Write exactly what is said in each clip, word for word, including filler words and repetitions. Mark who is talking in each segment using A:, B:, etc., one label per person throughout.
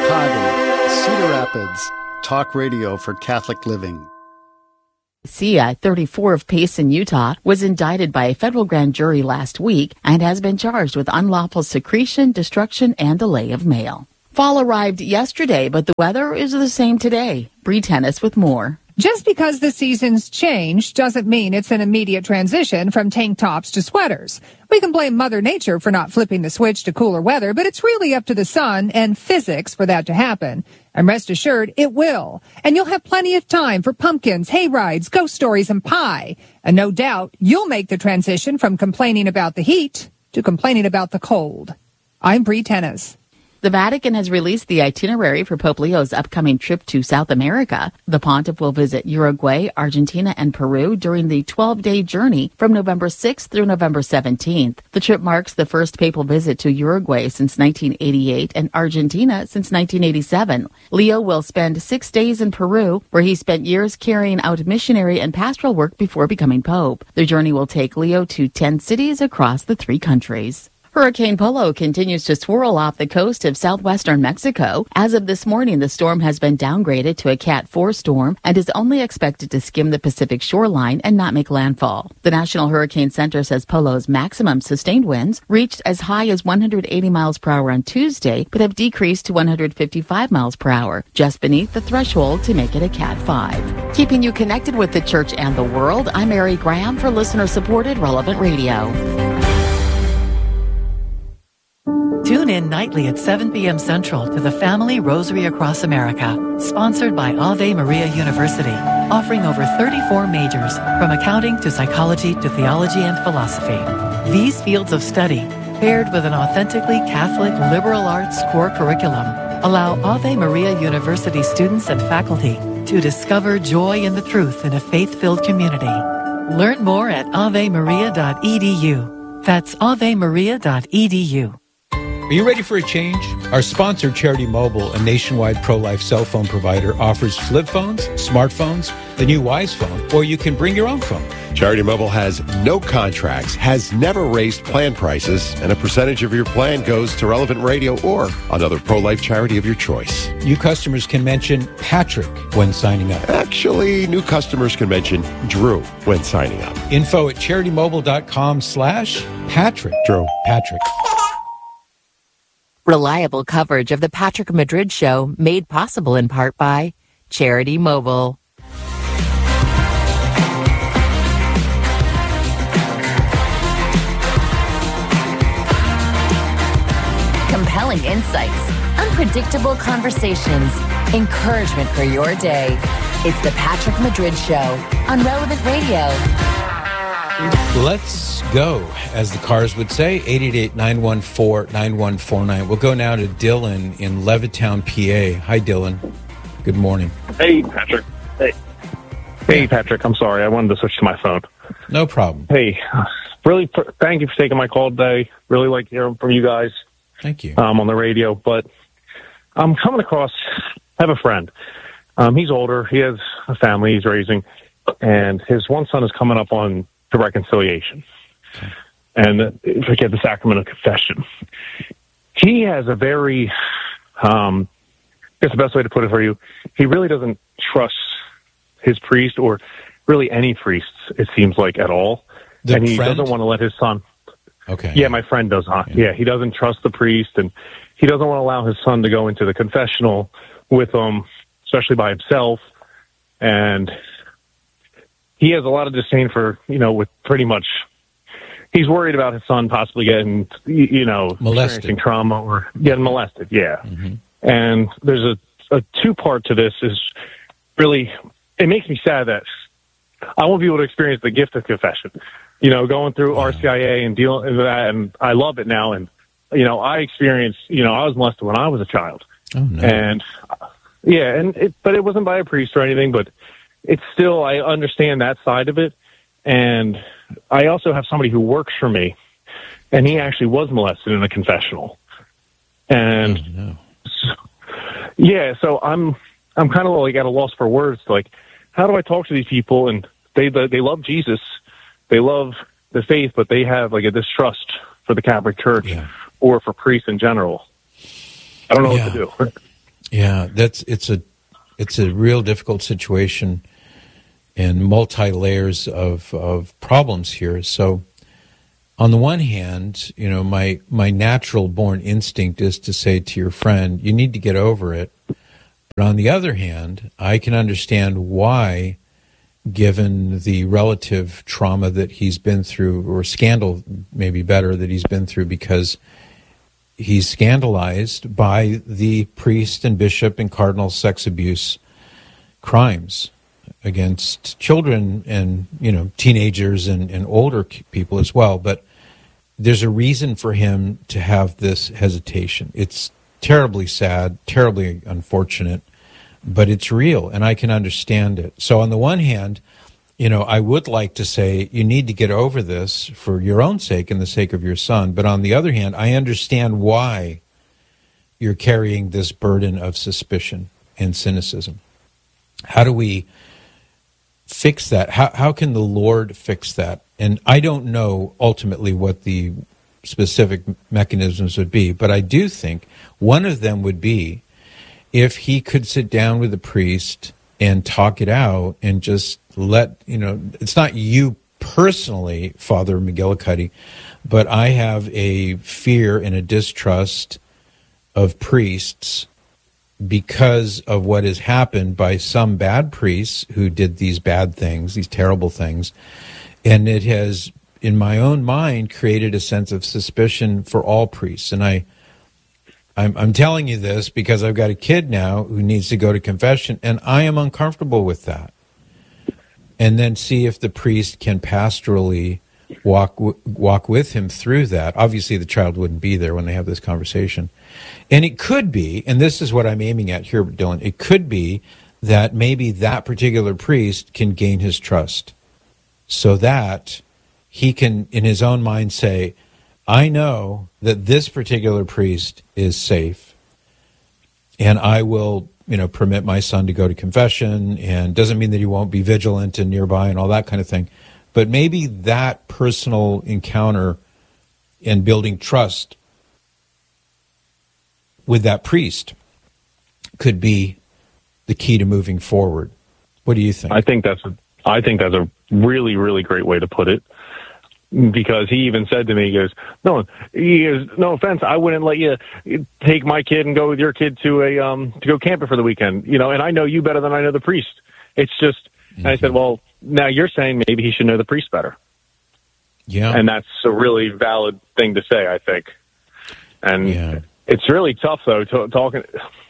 A: Chicago, Cedar Rapids, talk radio for Catholic living.
B: Sia, thirty-four, of Payson, Utah, was indicted by a federal grand jury last week and has been charged with unlawful secretion, destruction, and delay of mail. Fall arrived yesterday, but the weather is the same today. Bree Tennis with more.
C: Just because the seasons change doesn't mean it's an immediate transition from tank tops to sweaters. We can blame Mother Nature for not flipping the switch to cooler weather, but it's really up to the sun and physics for that to happen. And rest assured, it will. And you'll have plenty of time for pumpkins, hay rides, ghost stories, and pie. And no doubt, you'll make the transition from complaining about the heat to complaining about the cold. I'm Bree Tennis.
B: The Vatican has released the itinerary for Pope Leo's upcoming trip to South America. The pontiff will visit Uruguay, Argentina, and Peru during the twelve-day journey from November sixth through November seventeenth. The trip marks the first papal visit to Uruguay since nineteen eighty-eight and Argentina since nineteen eighty-seven. Leo will spend six days in Peru, where he spent years carrying out missionary and pastoral work before becoming pope. The journey will take Leo to ten cities across the three countries. Hurricane Polo continues to swirl off the coast of southwestern Mexico. As of this morning, the storm has been downgraded to a Cat four storm and is only expected to skim the Pacific shoreline and not make landfall. The National Hurricane Center says Polo's maximum sustained winds reached as high as one hundred eighty miles per hour on Tuesday, but have decreased to one hundred fifty-five miles per hour, just beneath the threshold to make it a Cat five. Keeping you connected with the church and the world, I'm Mary Graham for listener-supported Relevant Radio.
D: Tune in nightly at seven p.m. Central to the Family Rosary Across America, sponsored by Ave Maria University, offering over thirty-four majors, from accounting to psychology to theology and philosophy. These fields of study, paired with an authentically Catholic liberal arts core curriculum, allow Ave Maria University students and faculty to discover joy in the truth in a faith-filled community. Learn more at ave maria dot e d u. That's ave maria dot e d u.
E: Are you ready for a change? Our sponsor, Charity Mobile, a nationwide pro-life cell phone provider, offers flip phones, smartphones, the new Wise Phone, or you can bring your own phone.
F: Charity Mobile has no contracts, has never raised plan prices, and a percentage of your plan goes to Relevant Radio or another pro-life charity of your choice.
E: New customers can mention Patrick when signing up.
F: Actually, new customers can mention Drew when signing up.
E: Info at CharityMobile.com slash Patrick.
F: Drew.
E: Patrick.
B: Reliable coverage of the Patrick Madrid Show, made possible in part by Charity Mobile. Compelling insights, unpredictable conversations, encouragement for your day. It's the Patrick Madrid Show on Relevant Radio.
E: Let's go, as the cars would say, eight eight eight, nine one four, nine one four nine. We'll go now to Dylan in Levittown, P A. Hi, Dylan. Good morning.
G: Hey, Patrick. Hey. Hey, Patrick. I'm sorry. I wanted to switch to my phone.
E: No problem.
G: Hey, really, thank you for taking my call today. Really like hearing from you guys.
E: Thank you.
G: Um, on the radio. But I'm coming across, I have a friend. Um, he's older. He has a family he's raising. And his one son is coming up on to reconciliation. Okay. And uh, forget the sacrament of confession. He has a very, um, I guess the best way to put it for you, he really doesn't trust his priest or really any priests, it seems like, at all.
E: The
G: and he
E: friend?
G: doesn't want to let his son.
E: Okay.
G: Yeah, my friend does not. Yeah. yeah, he doesn't trust the priest, and he doesn't want to allow his son to go into the confessional with him, especially by himself. And he has a lot of disdain for, you know, with pretty much, he's worried about his son possibly getting, you know,
E: molested.
G: Experiencing trauma or getting molested. Yeah.
E: Mm-hmm.
G: And there's a, a two part to this is really, it makes me sad that I won't be able to experience the gift of confession, you know, going through wow. R C I A and dealing with that. And I love it now. And, you know, I experienced, you know, I was molested when I was a child.
E: Oh, no.
G: And yeah, and it, but it wasn't by a priest or anything, but it's still, I understand that side of it. And I also have somebody who works for me, and he actually was molested in a confessional. And
E: oh, no.
G: so, yeah, so I'm, I'm kind of like at a loss for words. Like, how do I talk to these people? And they, they love Jesus. They love the faith, but they have like a distrust for the Catholic Church yeah. or for priests in general. I don't know
E: yeah.
G: what to do.
E: Yeah, that's it's a it's a real difficult situation and multi layers of of problems here. So, on the one hand, you know, my my natural born instinct is to say to your friend, you need to get over it. But on the other hand, I can understand why, given the relative trauma that he's been through, or scandal maybe better that he's been through, because he's scandalized by the priest and bishop and cardinal sex abuse crimes against children and, you know, teenagers and, and older people as well. But there's a reason for him to have this hesitation. It's terribly sad, terribly unfortunate, but it's real, and I can understand it. So on the one hand, you know, I would like to say you need to get over this for your own sake and the sake of your son. But on the other hand, I understand why you're carrying this burden of suspicion and cynicism. How do we fix that? How how can the Lord fix that? And I don't know ultimately what the specific mechanisms would be, but I do think one of them would be if he could sit down with the priest and talk it out and just let, you know, it's not you personally, Father McGillicuddy, but I have a fear and a distrust of priests because of what has happened by some bad priests who did these bad things, these terrible things. And it has, in my own mind, created a sense of suspicion for all priests. And I, I'm, I'm telling you this because I've got a kid now who needs to go to confession, and I am uncomfortable with that. And then see if the priest can pastorally walk walk with him through that. Obviously, the child wouldn't be there when they have this conversation. And it could be, and this is what I'm aiming at here, Dylan, it could be that maybe that particular priest can gain his trust so that he can, in his own mind, say, I know that this particular priest is safe, and I will, you know, permit my son to go to confession, and doesn't mean that he won't be vigilant and nearby and all that kind of thing. But maybe that personal encounter and building trust with that priest could be the key to moving forward. What do you think?
G: I think that's a, I think that's a really, really great way to put it. Because he even said to me, he goes, no, he goes, no offense, I wouldn't let you take my kid and go with your kid to a um to go camping for the weekend, you know, and I know you better than I know the priest. It's just, mm-hmm. And I said, well, now you're saying maybe he should know the priest better.
E: Yeah.
G: And that's a really valid thing to say, I think. And
E: yeah.
G: It's really tough, though, to, talking.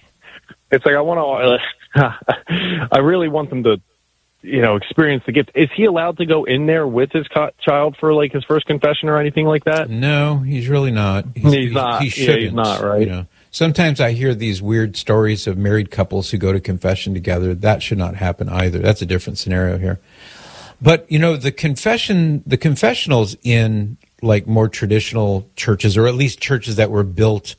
G: It's like I want to, uh, I really want them to, you know, experience the gift. Is he allowed to go in there with his co- child for like his first confession or anything like that?
E: No, he's really not.
G: He's, he's, he's not.
E: He shouldn't.
G: Yeah, he's not, right?
E: You know, sometimes I hear these weird stories of married couples who go to confession together. That should not happen either. That's a different scenario here. But, you know, the confession, the confessionals in like more traditional churches, or at least churches that were built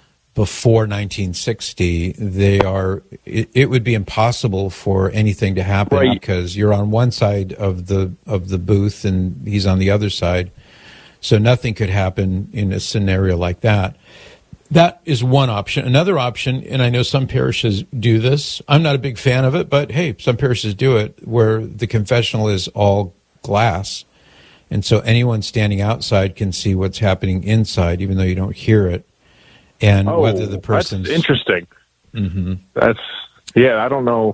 E: before nineteen sixty, they are, it, it would be impossible for anything to happen, right, because you're on one side of the of the booth and he's on the other side. So nothing could happen in a scenario like that. That is one option. Another option, and I know some parishes do this, I'm not a big fan of it, but hey, some parishes do it, where the confessional is all glass. And so anyone standing outside can see what's happening inside, even though you don't hear it. And
G: oh,
E: whether the person's...
G: That's interesting.
E: Mm-hmm.
G: That's, yeah, I don't know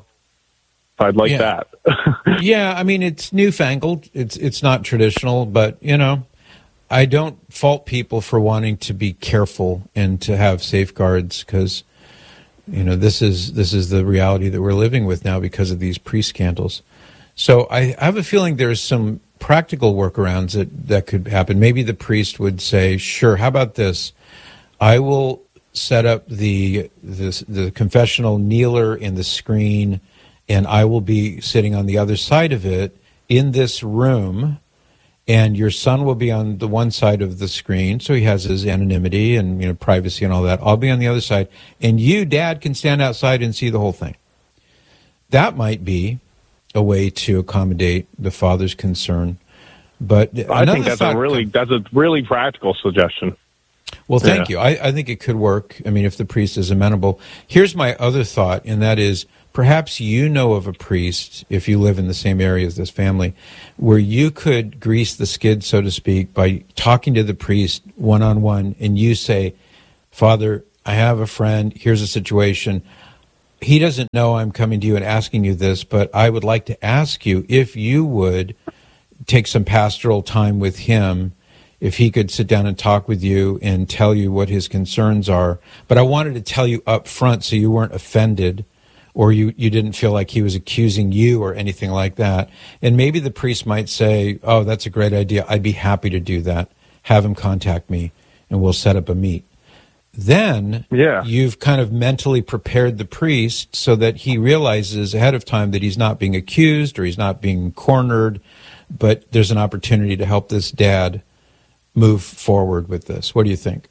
G: if I'd like
E: yeah.
G: that.
E: Yeah, I mean, it's newfangled. It's it's not traditional, but, you know, I don't fault people for wanting to be careful and to have safeguards because, you know, this is this is the reality that we're living with now because of these pre-scandals. So I, I have a feeling there's some practical workarounds that, that could happen. Maybe the priest would say, sure, how about this? I will set up the, the the confessional kneeler in the screen, and I will be sitting on the other side of it in this room, and your son will be on the one side of the screen, so he has his anonymity and, you know, privacy and all that. I'll be on the other side, and you, Dad, can stand outside and see the whole thing. That might be a way to accommodate the father's concern. But
G: I think that's a really that's a really practical suggestion.
E: Well, thank
G: Yeah.
E: you. I, I think it could work. I mean, if the priest is amenable. Here's my other thought, and that is perhaps you know of a priest, if you live in the same area as this family, where you could grease the skid, so to speak, by talking to the priest one-on-one, and you say, Father, I have a friend, here's a situation. He doesn't know I'm coming to you and asking you this, but I would like to ask you if you would take some pastoral time with him, if he could sit down and talk with you and tell you what his concerns are. But I wanted to tell you up front so you weren't offended or you, you didn't feel like he was accusing you or anything like that. And maybe the priest might say, oh, that's a great idea. I'd be happy to do that. Have him contact me and we'll set up a meet. Then
G: Yeah.
E: you've kind of mentally prepared the priest so that he realizes ahead of time that he's not being accused or he's not being cornered, but there's an opportunity to help this dad move forward with this. What do you think?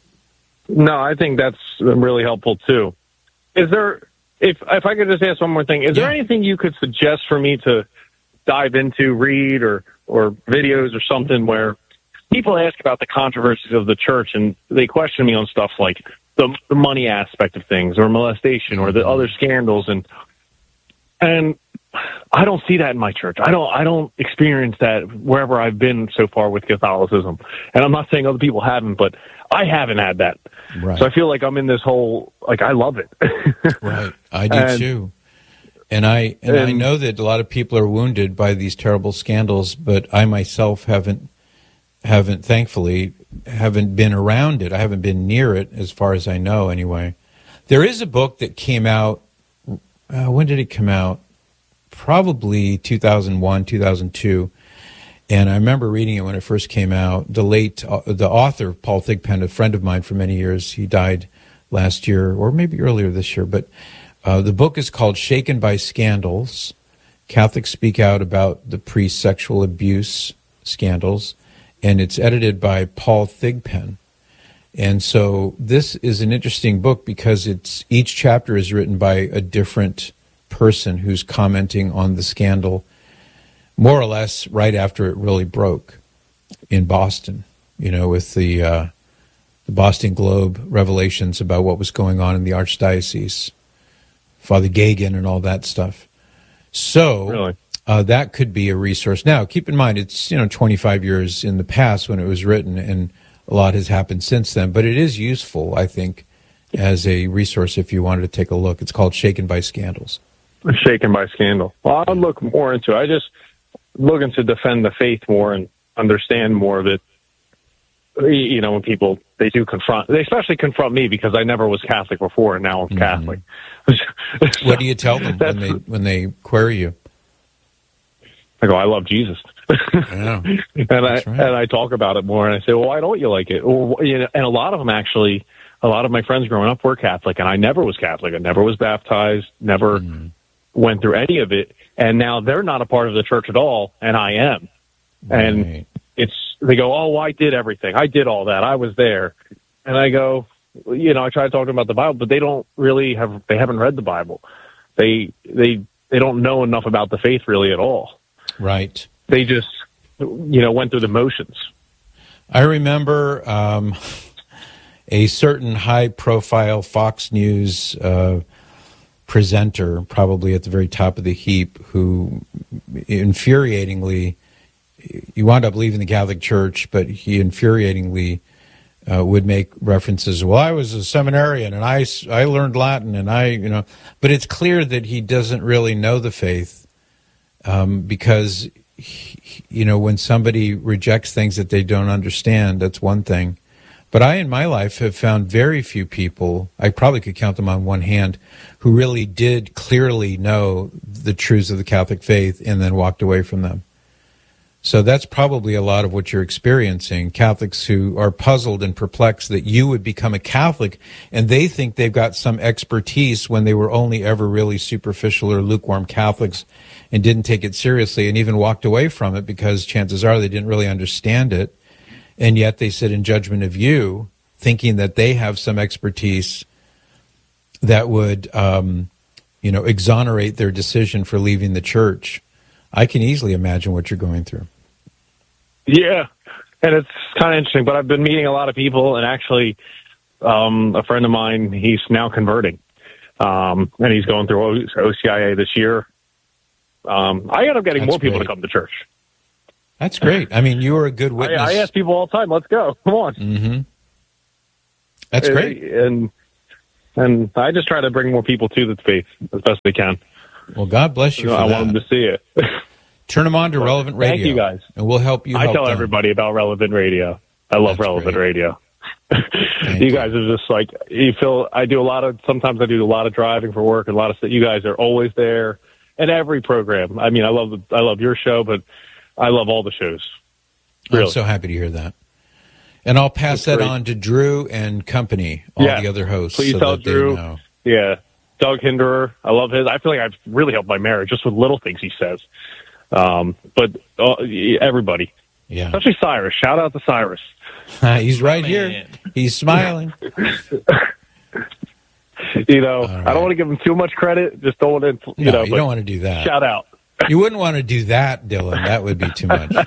G: No, I think that's really helpful too. Is there, if if I could just ask one more thing, is
E: Yeah.
G: there anything you could suggest for me to dive into, read, or or videos or something where people ask about the controversies of the church and they question me on stuff like the, the money aspect of things or molestation or the other scandals, and and I don't see that in my church. I don't I don't experience that wherever I've been so far with Catholicism. And I'm not saying other people haven't, but I haven't had that.
E: Right.
G: So I feel like I'm in this whole, like, I love it.
E: Right. I do
G: And-
E: too. And I and, I
G: and-
E: know that a lot of people are wounded by these terrible scandals, but I myself haven't haven't thankfully haven't been around it. I haven't been near it as far as I know anyway. There is a book that came out uh, when did it come out? Probably two thousand one, two thousand two. And I remember reading it when it first came out. The late, uh, the author, Paul Thigpen, a friend of mine for many years, he died last year or maybe earlier this year. But uh, the book is called Shaken by Scandals. Catholics Speak Out About the Priest's Sexual Abuse Scandals. And it's edited by Paul Thigpen. And so this is an interesting book because it's each chapter is written by a different person who's commenting on the scandal more or less right after it really broke in Boston, you know, with the, uh, the Boston Globe revelations about what was going on in the Archdiocese, Father Gagan and all that stuff. So
G: Really?
E: uh, that could be a resource. Now, keep in mind, it's, you know, twenty-five years in the past when it was written, and a lot has happened since then, but it is useful, I think, as a resource if you wanted to take a look. It's called Shaken by Scandals.
G: Shaken by Scandal. Well, I'll look more into it. I just looking to defend the faith more and understand more of it. You know, when people, they do confront, they especially confront me because I never was Catholic before and now I'm
E: Mm-hmm.
G: Catholic.
E: What do you tell them when
G: That's-
E: they when they query you?
G: I go, I love Jesus.
E: I know.
G: and I
E: That's right.
G: and I talk about it more, and I say, well, why don't you like it? Or, you know, and a lot of them actually, a lot of my friends growing up were Catholic, and I never was Catholic. I never was baptized, never
E: Mm.
G: went through any of it, and now they're not a part of the church at all, and I am. And
E: Right.
G: it's they go, oh, I did everything, I did all that, I was there, and I go, you know, I try to talk to them about the Bible, but they don't really have, they haven't read the Bible, they they they don't know enough about the faith really at all.
E: Right.
G: They just, you know, went through the motions.
E: I remember um, a certain high-profile Fox News uh, presenter, probably at the very top of the heap, who infuriatingly, he wound up leaving the Catholic Church, but he infuriatingly uh, would make references. Well, I was a seminarian, and I, I learned Latin, and I, you know, but it's clear that he doesn't really know the faith. Um, because, he, you know, when somebody rejects things that they don't understand, that's one thing. But I, in my life, have found very few people, I probably could count them on one hand, who really did clearly know the truths of the Catholic faith and then walked away from them. So that's probably a lot of what you're experiencing, Catholics who are puzzled and perplexed that you would become a Catholic, and they think they've got some expertise when they were only ever really superficial or lukewarm Catholics and didn't take it seriously and even walked away from it because chances are they didn't really understand it, and yet they sit in judgment of you, thinking that they have some expertise that would, um, you know, exonerate their decision for leaving the church. I can easily imagine what you're going through.
G: Yeah, and it's kind of interesting. But I've been meeting a lot of people, and actually, um, a friend of mine, he's now converting, um, and he's going through O C I A this year. Um, I end up getting
E: That's
G: more people
E: great.
G: to come to church.
E: That's great. I mean, you were a good witness.
G: I, I ask people all the time, "Let's go, come on."
E: Mm-hmm. That's great.
G: And and I just try to bring more people to the faith as best they can.
E: Well, God bless you.
G: you know,
E: for
G: I
E: that.
G: want them to see it.
E: Turn them on to
G: Well,
E: Relevant Radio.
G: thank you, guys.
E: And we'll help you.
G: I
E: help
G: tell
E: them.
G: everybody about Relevant Radio. I love
E: That's
G: Relevant
E: great.
G: Radio.
E: Thank
G: you
E: you.
G: guys are just like, you feel, I do a lot of, sometimes I do a lot of driving for work and a lot of stuff. You guys are always there in every program. I mean, I love the, I love your show, but I love all the shows. Really.
E: I'm so happy to hear that. And I'll pass
G: That's
E: that
G: great.
E: on to Drew and company, all
G: Yeah.
E: the other hosts.
G: Please
E: so
G: tell
E: that they
G: Drew.
E: know.
G: Yeah. Doug Hinderer. I love his. I feel like I've really helped my marriage just with little things he says. Um, but uh, everybody,
E: Yeah.
G: especially Cyrus. Shout out to Cyrus.
E: He's right here. He's smiling.
G: You know,
E: All right.
G: I don't want to give him too much credit. Just don't want to, you
E: No,
G: know,
E: you
G: but
E: don't want to do that.
G: shout out.
E: You wouldn't want to do that, Dylan. That would be too much.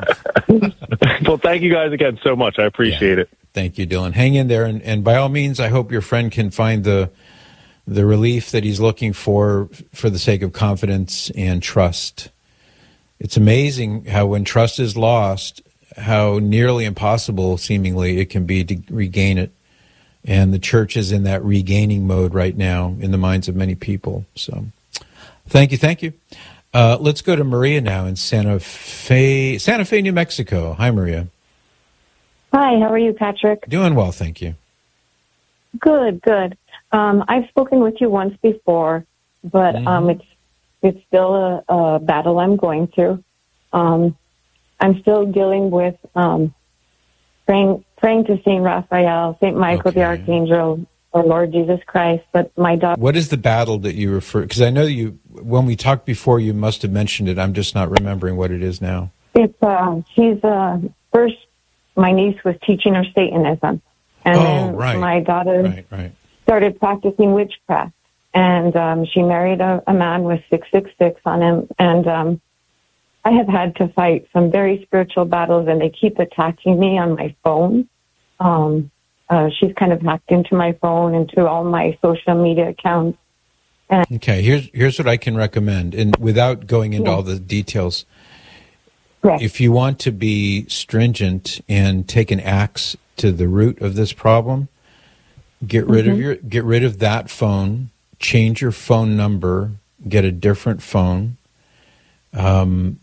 G: Well, thank you guys again so much. I appreciate
E: Yeah.
G: it.
E: Thank you, Dylan. Hang in there, and, and by all means, I hope your friend can find the the relief that he's looking for for the sake of confidence and trust. It's amazing how when trust is lost, how nearly impossible, seemingly, it can be to regain it. And the church is in that regaining mode right now in the minds of many people. So thank you, thank you. Uh, let's go to Maria now in Santa Fe, Santa Fe, New Mexico. Hi, Maria.
H: Hi, how are you, Patrick?
E: Doing well, thank you.
H: Good, good. Um, I've spoken with you once before, but
E: Mm-hmm.
H: um, it's it's still a, a battle I'm going through. Um, I'm still dealing with um, praying praying to Saint Raphael, Saint Michael the
E: Okay.
H: Archangel, or Lord Jesus Christ. But my daughter,
E: What is the battle that you refer? Because I know you, when we talked before, you must have mentioned it. I'm just not remembering what it is now.
H: it's uh, she's uh, first. My niece was teaching her Satanism, and
E: Oh,
H: then
E: right.
H: my daughter
E: Right, right.
H: started practicing witchcraft. And um, she married a, a man with six six six on him. And um, I have had to fight some very spiritual battles, and they keep attacking me on my phone. Um, uh, she's kind of hacked into my phone, into all my social media accounts.
E: Okay, here's here's what I can recommend, and without going into
H: Yeah.
E: all the details.
H: Correct.
E: If you want to be stringent and take an axe to the root of this problem, get rid
H: Mm-hmm.
E: of your get rid of that phone, change your phone number, get a different phone. Um,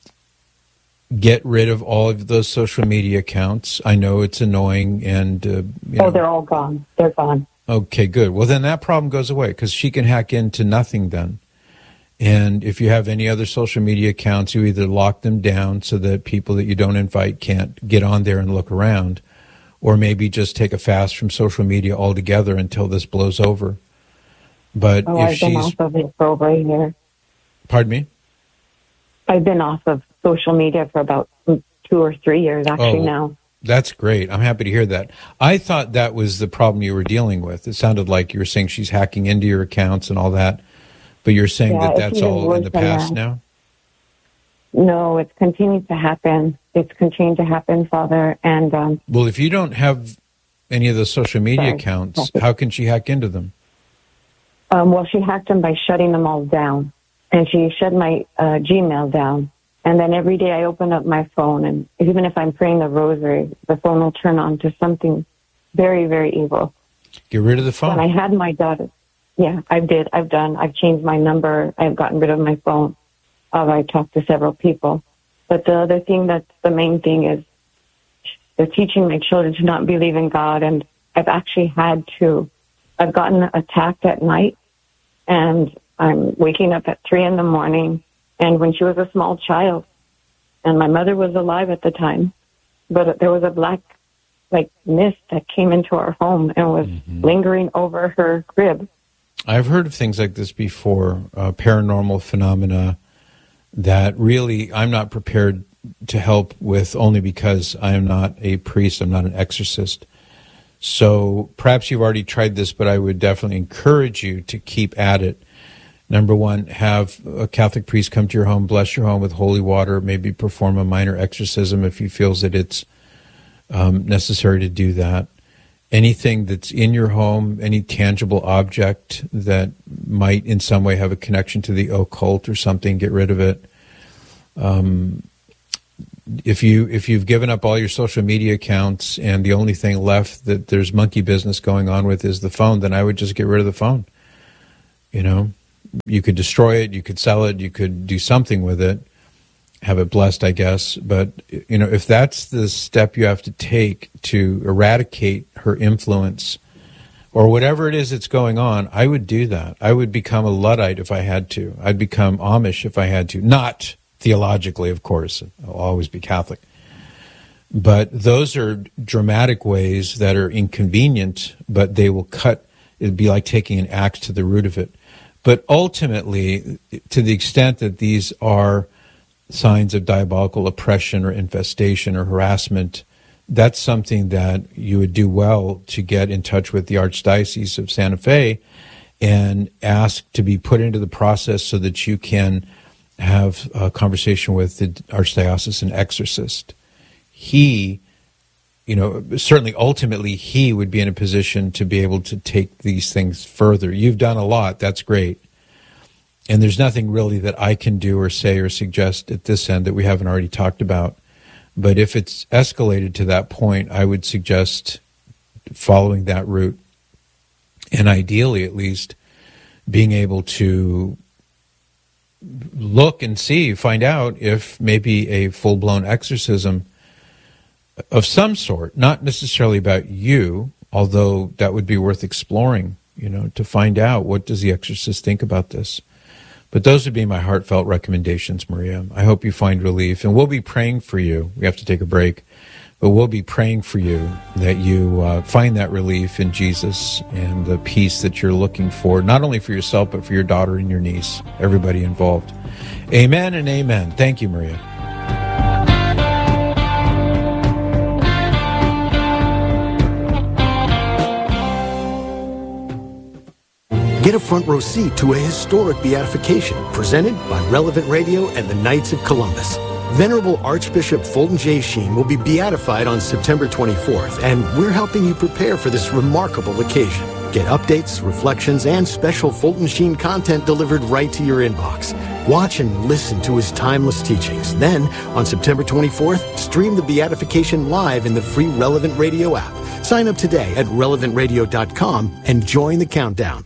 E: get rid of all of those social media accounts. I know it's annoying, and uh, you
H: Oh,
E: know,
H: they're all gone. They're gone.
E: okay, good. Well, then that problem goes away because she can hack into nothing then. And if you have any other social media accounts, you either lock them down so that people that you don't invite can't get on there and look around, or maybe just take a fast from social media altogether until this blows over. But
H: Oh,
E: if
H: I've been
E: she's,
H: off of it for over a year.
E: pardon me?
H: I've been off of social media for about two or three years, actually,
E: Oh.
H: now.
E: That's great. I'm happy to hear that. I thought that was the problem you were dealing with. It sounded like you were saying she's hacking into your accounts and all that, but you're saying
H: Yeah,
E: that
H: it's
E: that's
H: even
E: all in
H: worse
E: the
H: than
E: past
H: that.
E: now?
H: No, it's continued to happen. It's continued to happen, Father. And um,
E: Well, if you don't have any of those social media
H: Sorry.
E: accounts, how can she hack into them?
H: Um, well, she hacked them by shutting them all down, and she shut my uh, Gmail down. And then every day I open up my phone, and even if I'm praying the rosary, the phone will turn on to something very, very evil.
E: Get rid of the
H: When I
E: phone.
H: had my daughter, yeah, I did. I've done. I've changed my number. I've gotten rid of my phone. Uh, I talked to several people. But the other thing that's the main thing is they're teaching my children to not believe in God, and I've actually had to. I've gotten attacked at night, and I'm waking up at three in the morning. And when she was a small child, and my mother was alive at the time, but there was a black, like, mist that came into our home and was
E: Mm-hmm.
H: lingering over her crib.
E: I've heard of things like this before, uh, paranormal phenomena that really I'm not prepared to help with, only because I am not a priest, I'm not an exorcist. So perhaps you've already tried this, but I would definitely encourage you to keep at it. Number one, have a Catholic priest come to your home, bless your home with holy water, maybe perform a minor exorcism if he feels that it's um, necessary to do that. Anything that's in your home, any tangible object that might in some way have a connection to the occult or something, get rid of it. Um, if you if you've given up all your social media accounts and the only thing left that there's monkey business going on with is the phone, then I would just get rid of the phone. You know, you could destroy it, you could sell it, you could do something with it, have it blessed, I guess. But, you know, if that's the step you have to take to eradicate her influence or whatever it is that's going on, I would do that. I would become a Luddite if I had to. I'd become Amish if I had to. Not theologically, of course. I'll always be Catholic. But those are dramatic ways that are inconvenient, but they will cut. It'd be like taking an axe to the root of it. But ultimately, to the extent that these are signs of diabolical oppression or infestation or harassment, that's something that you would do well to get in touch with the Archdiocese of Santa Fe and ask to be put into the process so that you can have a conversation with the Archdiocesan exorcist. He, you know, certainly ultimately he would be in a position to be able to take these things further. You've done a lot. That's great. And there's nothing really that I can do or say or suggest at this end that we haven't already talked about. But if it's escalated to that point, I would suggest following that route. And ideally, at least, being able to look and see, find out if maybe a full-blown exorcism of some sort, not necessarily about you, although that would be worth exploring, you know, to find out what does the exorcist think about this. But those would be my heartfelt recommendations, Maria. I hope you find relief. And we'll be praying for you. We have to take a break. But we'll be praying for you that you uh, find that relief in Jesus and the peace that you're looking for, not only for yourself, but for your daughter and your niece, everybody involved. Amen and amen. Thank you, Maria.
I: Get a front row seat to a historic beatification presented by Relevant Radio and the Knights of Columbus. Venerable Archbishop Fulton J. Sheen will be beatified on September twenty-fourth, and we're helping you prepare for this remarkable occasion. Get updates, reflections, and special Fulton Sheen content delivered right to your inbox. Watch and listen to his timeless teachings. Then, on September twenty-fourth, stream the beatification live in the free Relevant Radio app. Sign up today at relevant radio dot com and join the countdown.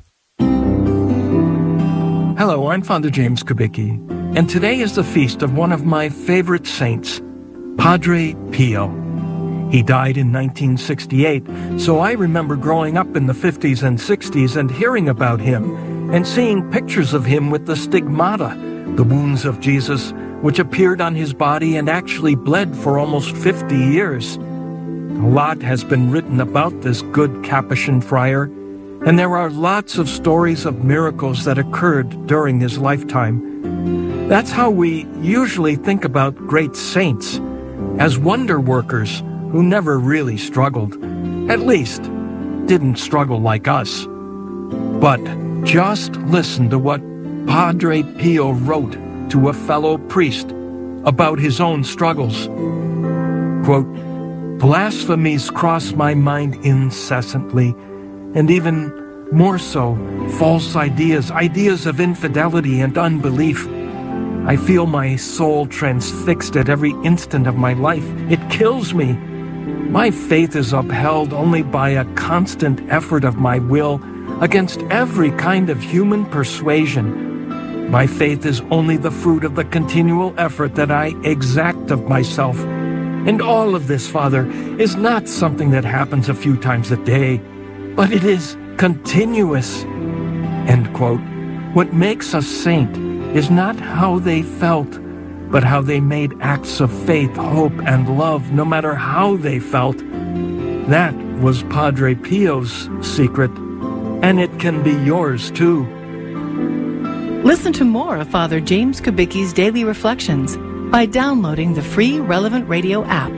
J: Hello, I'm Father James Kubicki, and today is the feast of one of my favorite saints, Padre Pio. He died in nineteen sixty-eight, so I remember growing up in the fifties and sixties and hearing about him and seeing pictures of him with the stigmata, the wounds of Jesus, which appeared on his body and actually bled for almost fifty years. A lot has been written about this good Capuchin friar, and there are lots of stories of miracles that occurred during his lifetime. That's how we usually think about great saints, as wonder workers who never really struggled, at least didn't struggle like us. But just listen to what Padre Pio wrote to a fellow priest about his own struggles. Quote, "Blasphemies cross my mind incessantly, and even more so, false ideas, ideas of infidelity and unbelief. I feel my soul transfixed at every instant of my life. It kills me. My faith is upheld only by a constant effort of my will against every kind of human persuasion. My faith is only the fruit of the continual effort that I exact of myself. And all of this, Father, is not something that happens a few times a day, but it is continuous." End quote. What makes a saint is not how they felt, but how they made acts of faith, hope, and love, no matter how they felt. That was Padre Pio's secret, and it can be yours too.
D: Listen to more of Father James Kubicki's Daily Reflections by downloading the free Relevant Radio app.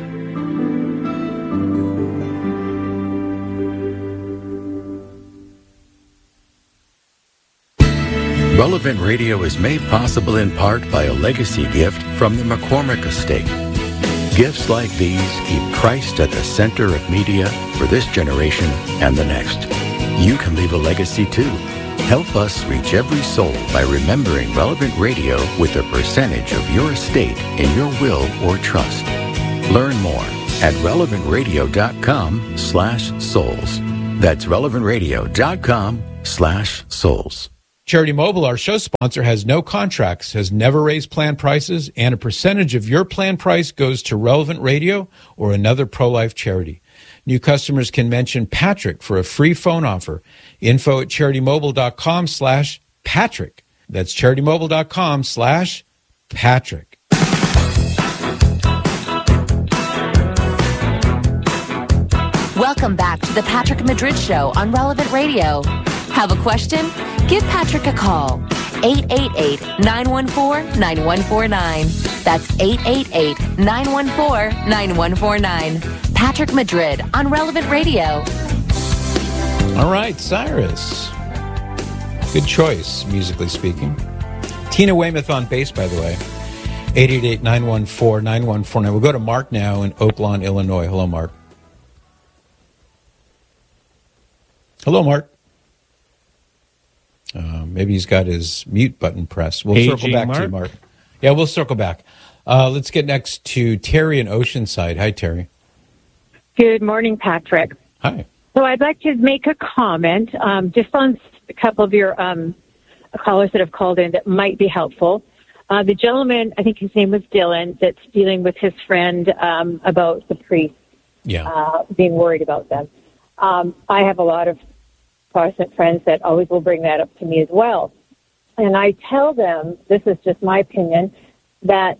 K: Relevant Radio is made possible in part by a legacy gift from the McCormick Estate. Gifts like these keep Christ at the center of media for this generation and the next. You can leave a legacy too. Help us reach every soul by remembering Relevant Radio with a percentage of your estate in your will or trust. Learn more at relevantradio.com slash souls. That's relevantradio.com slash souls.
E: Charity Mobile, our show sponsor, has no contracts, has never raised plan prices, and a percentage of your plan price goes to Relevant Radio or another pro-life charity. New customers can mention Patrick for a free phone offer. Info at charitymobile.com slash Patrick. That's charitymobile.com slash Patrick.
L: Welcome back to the Patrick Madrid Show on Relevant Radio. Have a question? Give Patrick a call. eight eight eight, nine one four, nine one four nine. That's eight eight eight, nine one four, nine one four nine. Patrick Madrid on Relevant Radio.
E: All right, Cyrus. Good choice, musically speaking. Tina Weymouth on bass, by the way. eight eight eight, nine one four, nine one four nine. We'll go to Mark now in Oak Lawn, Illinois. Hello, Mark. Hello, Mark. Uh, maybe he's got his mute button pressed. We'll
M: Aging
E: circle back
M: Mark?
E: to you, Mark. Yeah, we'll circle back. Uh, let's get next to Terry in Oceanside. Hi, Terry.
N: Good morning, Patrick.
E: Hi.
N: So I'd like to make a comment um, just on a couple of your um, callers that have called in that might be helpful. Uh, the gentleman, I think his name was Dylan, that's dealing with his friend um, about the priest
E: yeah.
N: uh, being worried about them. Um, I have a lot of Protestant friends that always will bring that up to me as well. And I tell them, this is just my opinion, that,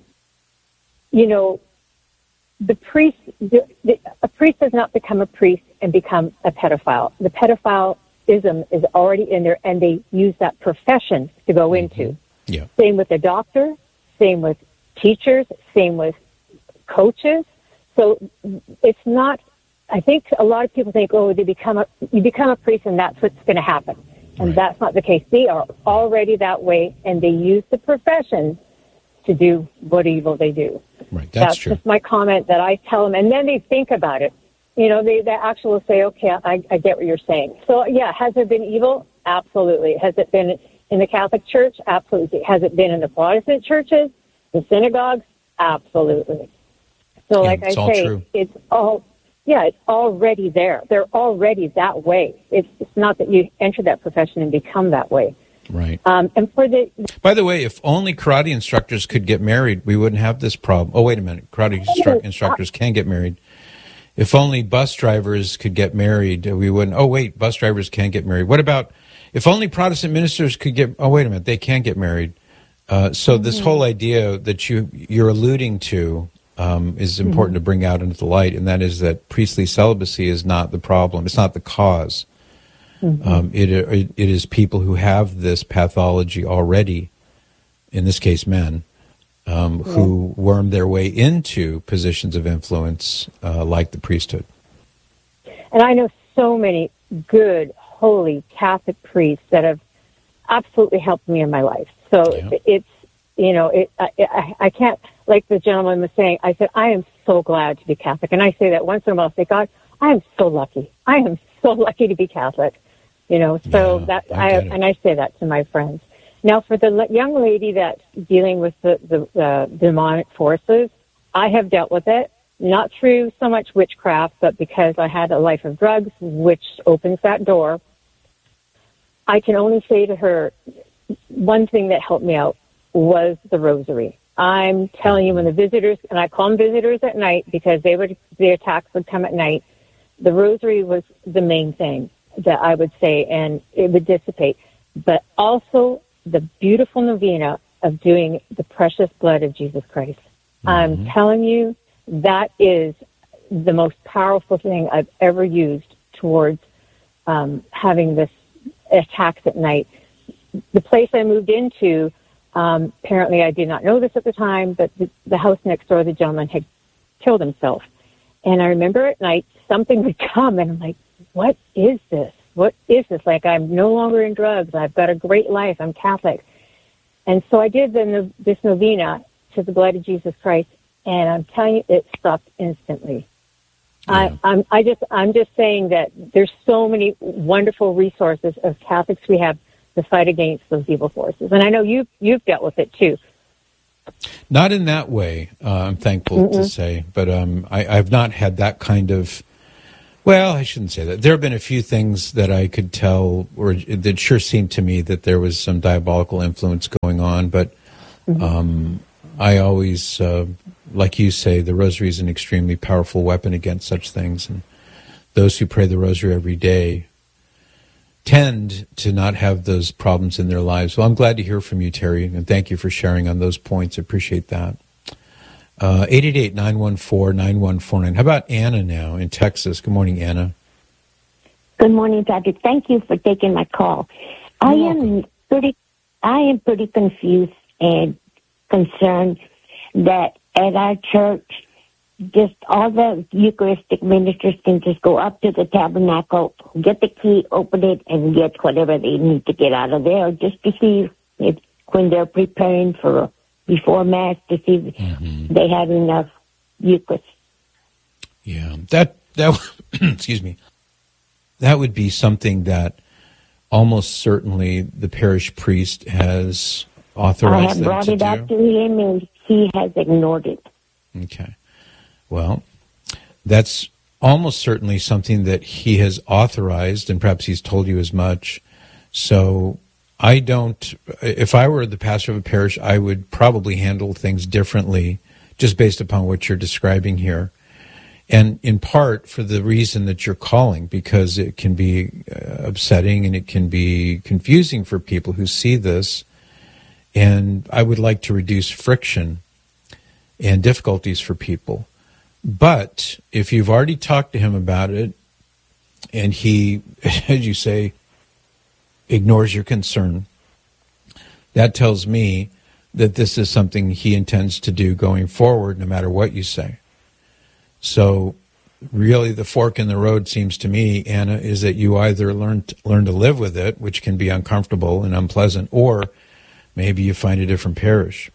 N: you know, the priest, the, the, a priest does not become a priest and become a pedophile. The pedophileism is already in there, and they use that profession to go into.
E: Yeah.
N: Same with the doctor, same with teachers, same with coaches. So it's not, I think a lot of people think, oh, they become a, you become a priest and that's what's going to happen. And
E: right.
N: That's not the case. They are already that way, and they use the profession to do what evil they do.
E: Right, that's,
N: that's
E: true.
N: just my comment that I tell them, and then they think about it. You know, they, they actually will say, okay, I, I get what you're saying. So, yeah, has there been evil? Absolutely. Has it been in the Catholic Church? Absolutely. Has it been in the Protestant churches, the synagogues? Absolutely. So,
E: Yeah,
N: like
E: it's
N: I
E: all
N: say,
E: true.
N: it's all, yeah, it's already there. They're already that way. It's, it's not that you enter that profession and become that way.
E: Right.
N: Um, and for the
E: By the way, if only karate instructors could get married, we wouldn't have this problem. Oh, wait a minute. Karate instru- instructors can get married. If only bus drivers could get married, we wouldn't. Oh, wait, bus drivers can't get married. What about if only Protestant ministers could get, oh, wait a minute, they can get married. Uh, so this
N: Mm-hmm.
E: whole idea that you, you're alluding to um, is important
N: Mhm.
E: to bring out into the light, and that is that priestly celibacy is not the problem. It's not the cause.
N: Mhm.
E: Um, it, it it is people who have this pathology already, in this case men, um,
N: Yeah.
E: who worm their way into positions of influence uh, like the priesthood.
N: And I know so many good, holy Catholic priests that have absolutely helped me in my life. So
E: Yeah.
N: it's, you know, it, I, I, I can't, like the gentleman was saying, I said, I am so glad to be Catholic. And I say that once in a while, I say, God, I am so lucky. I am so lucky to be Catholic. You know, so
E: Yeah,
N: that,
E: I
N: I,
E: get it.
N: and I say that to my friends. Now, for the le- young lady that's dealing with the, the uh, demonic forces, I have dealt with it, not through so much witchcraft, but because I had a life of drugs, which opens that door. I can only say to her, one thing that helped me out was the rosary. I'm telling you, when the visitors, and I call them visitors at night because they would, the attacks would come at night, the rosary was the main thing that I would say, and it would dissipate. But also the beautiful novena of doing the precious blood of Jesus Christ. Mm-hmm. I'm telling you, that is the most powerful thing I've ever used towards um, having this attacks at night. The place I moved into, um, apparently I did not know this at the time, but the, the house next door, the gentleman had killed himself. And I remember at night, something would come, and I'm like, what is this? what is this? Like, I'm no longer in drugs. I've got a great life. I'm Catholic. And so I did the, this novena to the blood of Jesus Christ, and I'm telling you, it stopped instantly. Yeah. I, I'm, I just, I'm just saying that there's so many wonderful resources as Catholics we have to fight against those evil forces. And I know you, you've dealt with it too.
E: Not in that way, uh, I'm thankful Mm-mm. to say, but um, I, I've not had that kind of, well, I shouldn't say that. There have been a few things that I could tell, or that sure seemed to me that there was some diabolical influence going on, but mm-hmm. um, I always, uh, like you say, the rosary is an extremely powerful weapon against such things, and those who pray the rosary every day tend to not have those problems in their lives. Well, I'm glad to hear from you, Terry, and thank you for sharing on those points. I appreciate that. Uh, eight eight eight, nine one four, nine one four nine. How about Anna now in Texas? Good morning, Anna.
M: Good morning, Doctor. Thank you for taking my call. You're I welcome. am pretty, I am pretty confused and concerned that at our church, just all the Eucharistic ministers can just go up to the tabernacle, get the key, open it, and get whatever they need to get out of there, just to see if when they're preparing for before Mass, to see mm-hmm. if they have enough Eucharist.
E: Yeah, that that excuse me, that would be something that almost certainly the parish priest has authorized.
M: I have brought it up to him, and he has ignored it.
E: Okay. Well, that's almost certainly something that he has authorized, and perhaps he's told you as much. So I don't, if I were the pastor of a parish, I would probably handle things differently just based upon what you're describing here. And in part for the reason that you're calling, because it can be uh, upsetting and it can be confusing for people who see this. And I would like to reduce friction and difficulties for people. But if you've already talked to him about it and he, as you say, ignores your concern, that tells me that this is something he intends to do going forward, no matter what you say. So really the fork in the road seems to me, Anna, is that you either learn to, learn to live with it, which can be uncomfortable and unpleasant, or maybe you find a different parish.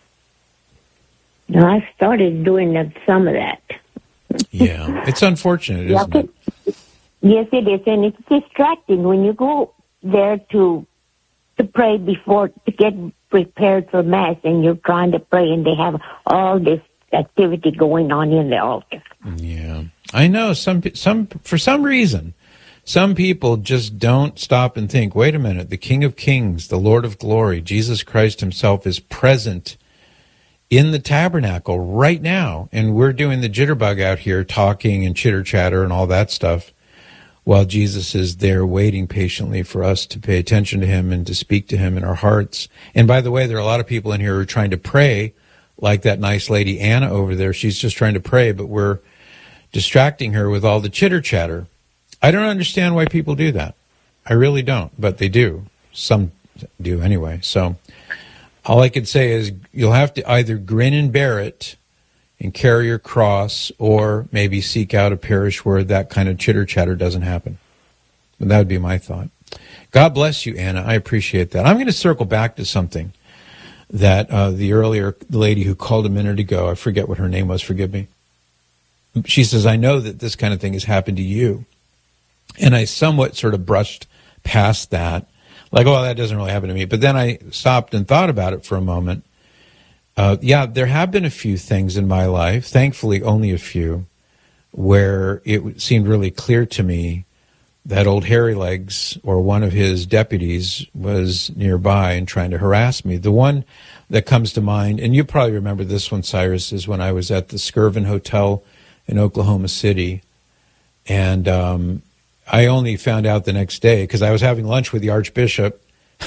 M: No, I started doing some of that.
E: Yeah, it's unfortunate, isn't
M: yeah,
E: it?
M: Yes, it is, and it's distracting when you go there to to pray before, to get prepared for Mass, and you're trying to pray, and they have all this activity going on in the altar.
E: Yeah, I know. Some some for some reason, some people just don't stop and think, wait a minute, the King of Kings, the Lord of Glory, Jesus Christ himself is present in the tabernacle right now, and we're doing the jitterbug out here, talking and chitter chatter and all that stuff, while Jesus is there waiting patiently for us to pay attention to him and to speak to him in our hearts. And by the way, there are a lot of people in here who are trying to pray, like that nice lady Anna over there. She's just trying to pray, but we're distracting her with all the chitter chatter. I don't understand why people do that. I really don't, but they do. Some do anyway. So all I could say is you'll have to either grin and bear it and carry your cross, or maybe seek out a parish where that kind of chitter-chatter doesn't happen. But that would be my thought. God bless you, Anna. I appreciate that. I'm going to circle back to something that uh, the earlier lady who called a minute ago, I forget what her name was, forgive me. She says, I know that this kind of thing has happened to you. And I somewhat sort of brushed past that. Like, oh, that doesn't really happen to me. But then I stopped and thought about it for a moment. Uh, yeah, there have been a few things in my life, thankfully only a few, where it seemed really clear to me that old Hairy Legs or one of his deputies was nearby and trying to harass me. The one that comes to mind, and you probably remember this one, Cyrus, is when I was at the Skirvin Hotel in Oklahoma City. And um, I only found out the next day because I was having lunch with the Archbishop.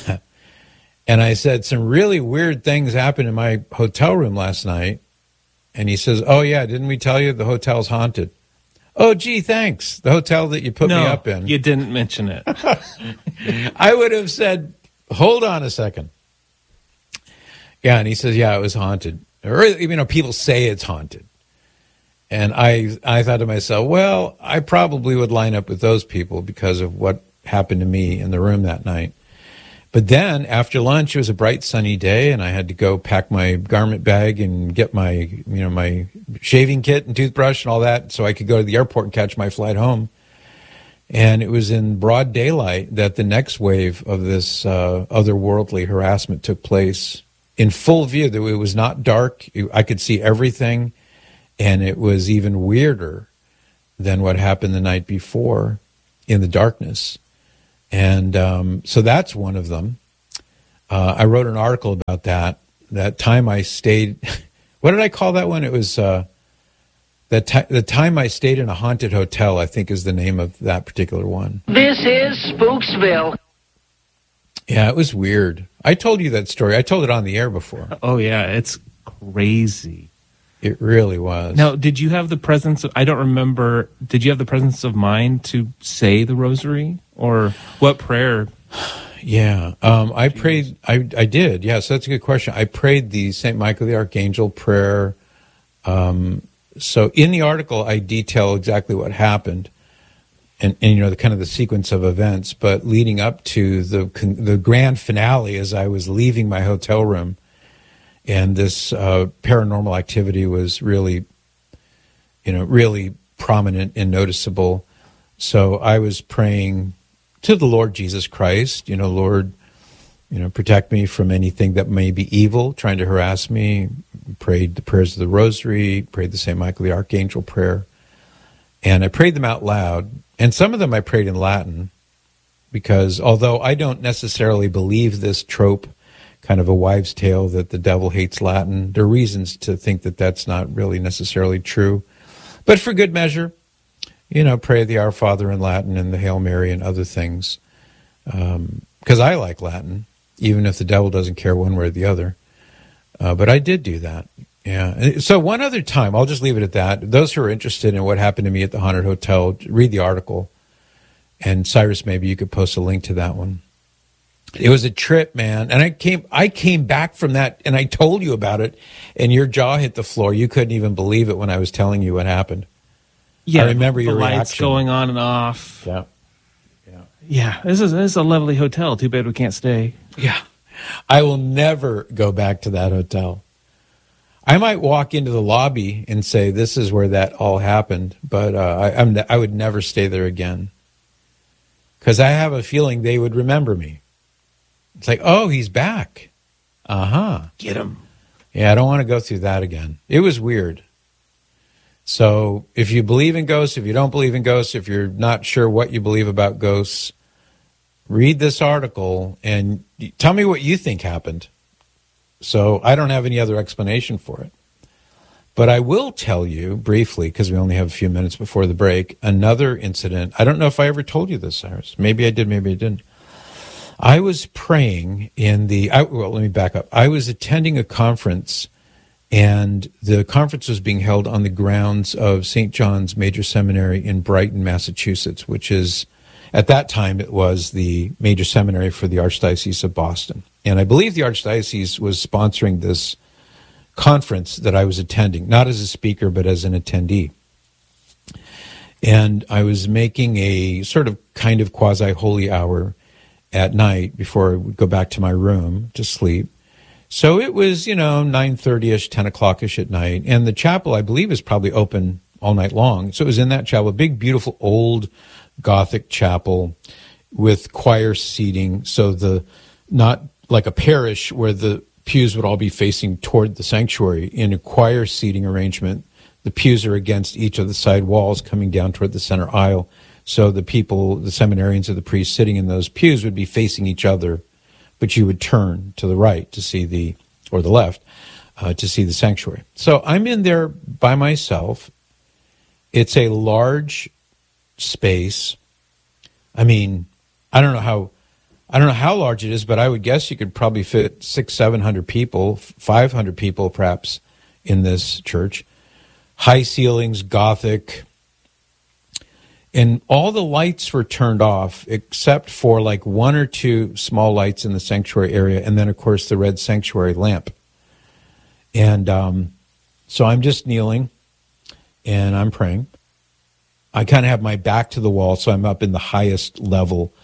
E: And I said, some really weird things happened in my hotel room last night. And he says, oh, yeah, didn't we tell you the hotel's haunted? Oh, gee, thanks. The hotel that you put
O: no,
E: me up in.
O: You didn't mention it.
E: I would have said, hold on a second. Yeah, and he says, yeah, it was haunted. Or, you know, people say it's haunted. And I, I thought to myself, well, I probably would line up with those people because of what happened to me in the room that night. But then after lunch, it was a bright sunny day, and I had to go pack my garment bag and get my, you know, my shaving kit and toothbrush and all that so I could go to the airport and catch my flight home. And it was in broad daylight that the next wave of this uh, otherworldly harassment took place in full view. It was not dark. I could see everything, and it was even weirder than what happened the night before in the darkness. And um, so that's one of them. Uh, I wrote an article about that. That time I stayed, what did I call that one? It was uh, that ti- the time I stayed in a haunted hotel, I think is the name of that particular one.
O: This is Spooksville.
E: Yeah, it was weird. I told you that story. I told it on the air before.
P: Oh, yeah, it's crazy.
E: It really was.
P: Now, did you have the presence of, I don't remember, did you have the presence of mind to say the rosary? Or what prayer?
E: Yeah, um, I prayed, I, I did, yeah, so that's a good question. I prayed the Saint Michael the Archangel prayer. Um, so in the article, I detail exactly what happened and, and, you know, the kind of the sequence of events, but leading up to the the grand finale as I was leaving my hotel room, and this uh, paranormal activity was really, you know, really prominent and noticeable. So I was praying to the Lord Jesus Christ, you know, Lord, you know, protect me from anything that may be evil, trying to harass me. Prayed the prayers of the Rosary, prayed the Saint Michael the Archangel prayer, and I prayed them out loud. And some of them I prayed in Latin, because although I don't necessarily believe this trope, kind of a wives' tale that the devil hates Latin, there are reasons to think that that's not really necessarily true. But for good measure, you know, pray the Our Father in Latin and the Hail Mary and other things. Um, because I like Latin, even if the devil doesn't care one way or the other. Uh, but I did do that. Yeah. So one other time, I'll just leave it at that. Those who are interested in what happened to me at the haunted hotel, read the article. And Cyrus, maybe you could post a link to that one. It was a trip, man. And I came I came back from that, and I told you about it, and your jaw hit the floor. You couldn't even believe it when I was telling you what happened.
P: Yeah,
E: I remember your
P: the lights
E: reaction.
P: going on and off.
E: Yeah.
P: Yeah. Yeah. This is this is a lovely hotel. Too bad we can't stay.
E: Yeah. I will never go back to that hotel. I might walk into the lobby and say, this is where that all happened, but uh, I, I'm, I would never stay there again. Because I have a feeling they would remember me. It's like, oh, he's back. Uh-huh.
P: Get him.
E: Yeah, I don't want to go through that again. It was weird. So if you believe in ghosts, if you don't believe in ghosts, if you're not sure what you believe about ghosts, read this article and tell me what you think happened. So I don't have any other explanation for it. But I will tell you briefly, because we only have a few minutes before the break, another incident. I don't know if I ever told you this, Cyrus. Maybe I did, maybe I didn't. I was praying in the, I, well, let me back up. I was attending a conference, and the conference was being held on the grounds of Saint John's Major Seminary in Brighton, Massachusetts, which is, at that time, it was the major seminary for the Archdiocese of Boston. And I believe the Archdiocese was sponsoring this conference that I was attending, not as a speaker, but as an attendee. And I was making a sort of kind of quasi-holy hour at night before I would go back to my room to sleep. So it was, you know, nine thirty-ish, ten o'clock-ish at night. And the chapel, I believe, is probably open all night long. So it was in that chapel, a big, beautiful, old Gothic chapel with choir seating. So the, not like a parish where the pews would all be facing toward the sanctuary. In a choir seating arrangement, the pews are against each of the side walls coming down toward the center aisle. So the people, the seminarians or the priests sitting in those pews would be facing each other, but you would turn to the right to see the, or the left, uh, to see the sanctuary. So I'm in there by myself. It's a large space. I mean, I don't know how, I don't know how large it is, but I would guess you could probably fit six, seven hundred people, five hundred people perhaps in this church. High ceilings, Gothic, and all the lights were turned off except for like one or two small lights in the sanctuary area, and then of course the red sanctuary lamp. And um, so I'm just kneeling and I'm praying. I kind of have my back to the wall, so I'm up in the highest level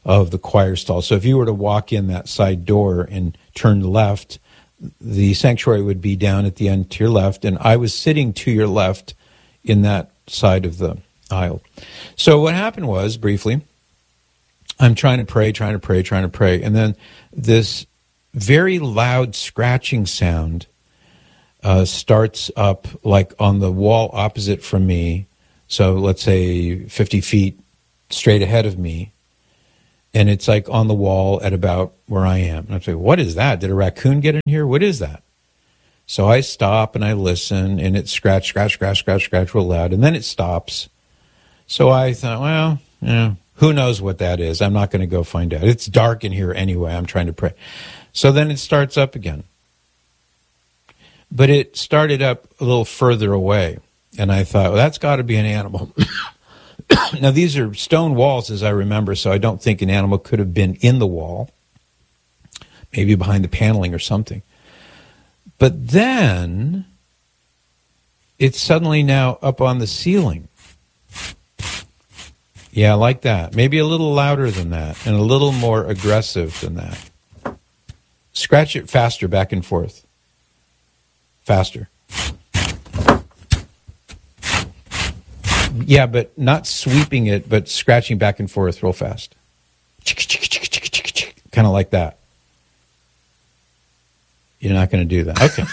E: of the choir stall. So if you were to walk in that side door and turn left, the sanctuary would be down at the end to your left, and I was sitting to your left in that side of the aisle. So what happened was, briefly, I'm trying to pray, trying to pray, trying to pray, and then this very loud scratching sound uh, starts up like on the wall opposite from me, so let's say fifty feet straight ahead of me, and it's like on the wall at about where I am. And I'm saying, what is that? Did a raccoon get in here? What is that? So I stop and I listen, and it scratch, scratch, scratch, scratch, scratch real loud, and then it stops. So I thought, well, yeah, who knows what that is? I'm not going to go find out. It's dark in here anyway. I'm trying to pray. So then it starts up again. But it started up a little further away, and I thought, well, that's got to be an animal. Now, these are stone walls, as I remember, so I don't think an animal could have been in the wall, maybe behind the paneling or something. But then it's suddenly now up on the ceiling. Yeah, like that. Maybe a little louder than that and a little more aggressive than that. Scratch it faster, back and forth. Faster. Yeah, but not sweeping it, but scratching back and forth real fast. Kind of like that. You're not going to do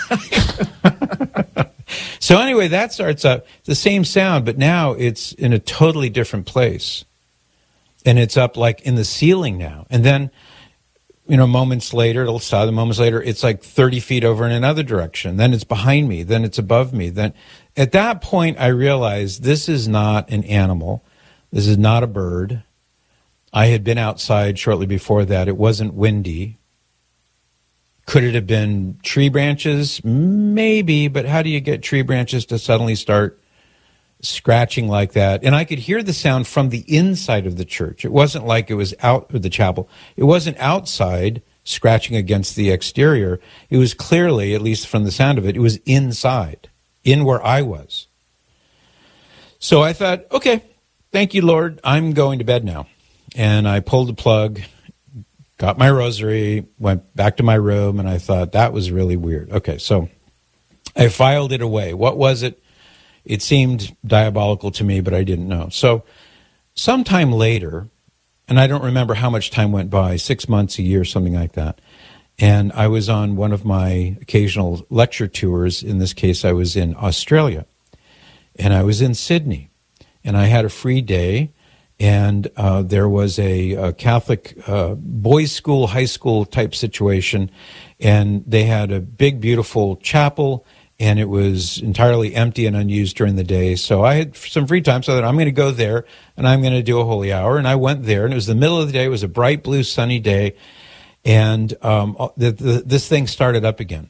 E: that. Okay. So anyway, that starts up the same sound, but now it's in a totally different place. And it's up like in the ceiling now. And then, you know, moments later, it'll stop. Moments later, it's like thirty feet over in another direction. Then it's behind me. Then it's above me. Then at that point, I realized this is not an animal. This is not a bird. I had been outside shortly before that. It wasn't windy. Could it have been tree branches? Maybe, but how do you get tree branches to suddenly start scratching like that? And I could hear the sound from the inside of the church. It wasn't like it was out of the chapel. It wasn't outside scratching against the exterior. It was clearly, at least from the sound of it, it was inside, in where I was. So I thought, okay, thank you, Lord. I'm going to bed now. And I pulled the plug, got my rosary, went back to my room, and I thought, that was really weird. Okay, so I filed it away. What was it? It seemed diabolical to me, but I didn't know. So sometime later, and I don't remember how much time went by, six months, a year, something like that, and I was on one of my occasional lecture tours. In this case, I was in Australia, and I was in Sydney, and I had a free day. And uh, there was a, a Catholic uh, boys' school, high school type situation, and they had a big, beautiful chapel, and it was entirely empty and unused during the day. So I had some free time, so that I'm going to go there, and I'm going to do a holy hour. And I went there, and it was the middle of the day. It was a bright, blue, sunny day, and um, the, the, this thing started up again,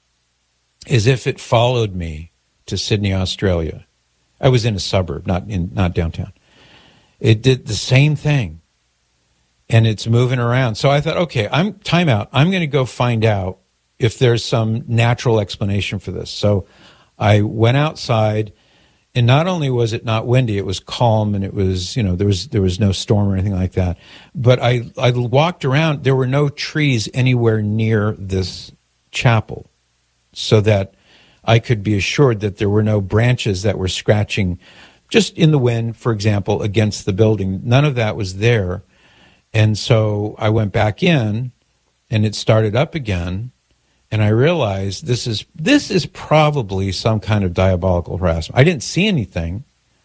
E: as if it followed me to Sydney, Australia. I was in a suburb, not in not downtown. It did the same thing, and it's moving around. So I thought, okay, I'm time out. I'm going to go find out if there's some natural explanation for this. So I went outside, and not only was it not windy, it was calm, and it was, you know, there was there was no storm or anything like that. But I, I walked around. There were no trees anywhere near this chapel, so that I could be assured that there were no branches that were scratching just in the wind, for example, against the building. None of that was there. And so I went back in, and it started up again, and I realized this is this is probably some kind of diabolical harassment. I didn't see anything,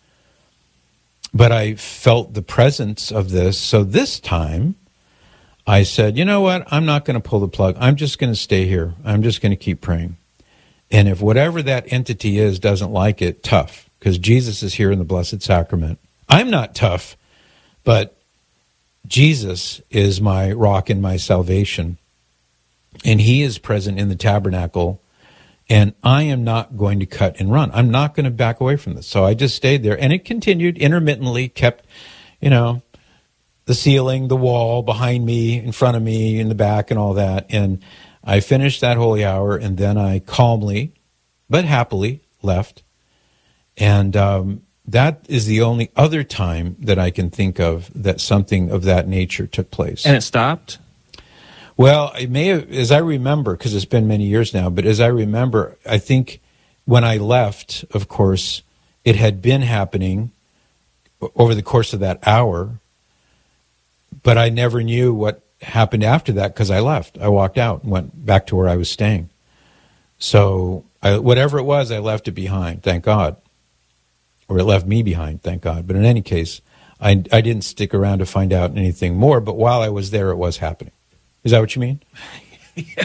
E: but I felt the presence of this. So this time, I said, you know what? I'm not going to pull the plug. I'm just going to stay here. I'm just going to keep praying. And if whatever that entity is doesn't like it, tough. Because Jesus is here in the Blessed Sacrament. I'm not tough, but Jesus is my rock and my salvation. And he is present in the tabernacle, and I am not going to cut and run. I'm not going to back away from this. So I just stayed there, and it continued intermittently, kept, you know, the ceiling, the wall behind me, in front of me, in the back, and all that. And I finished that holy hour, and then I calmly, but happily, left. And um, that is the only other time that I can think of that something of that nature took place.
P: And it stopped?
E: Well, it may have, as I remember, because it's been many years now, but as I remember, I think when I left, of course, it had been happening over the course of that hour, but I never knew what happened after that because I left. I walked out and went back to where I was staying. So I, whatever it was, I left it behind, thank God. Or it left me behind, thank God. But in any case, I, I didn't stick around to find out anything more, but while I was there, it was happening. Is that what you mean?
P: Yeah.